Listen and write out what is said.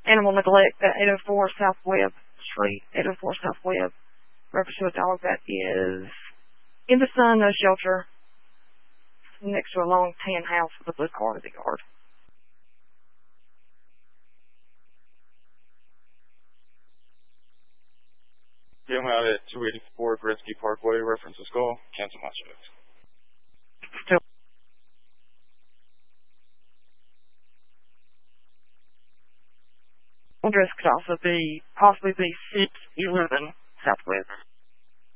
animal neglect at 804 South Webb Street, 804 South Webb. Reference to a dog that is in the sun, no shelter, next to a long tan house with a blue car in the yard. Game out at 284 Gretzky Parkway, reference to skull, cancel my shift. Still. Address could also possibly be 611 South Webb.